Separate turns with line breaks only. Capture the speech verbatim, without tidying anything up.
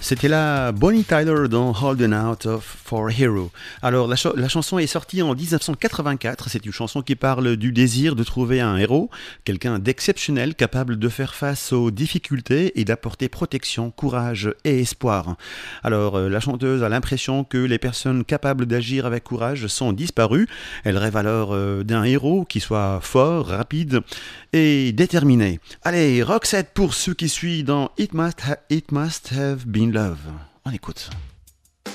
C'était là Bonnie Tyler dans Holding Out of for a Hero. Alors la, ch- la chanson est sortie en dix-neuf cent quatre-vingt-quatre, c'est une chanson qui parle du désir de trouver un héros, quelqu'un d'exceptionnel capable de faire face aux difficultés et d'apporter protection, courage et espoir. Alors euh, la chanteuse a l'impression que les personnes capables d'agir avec courage sont disparues, elle rêve alors euh, d'un héros qui soit fort, rapide et déterminé. Allez, Roxette pour ceux qui suivent dans It Must, ha- It Must Have Been Love. On écoute.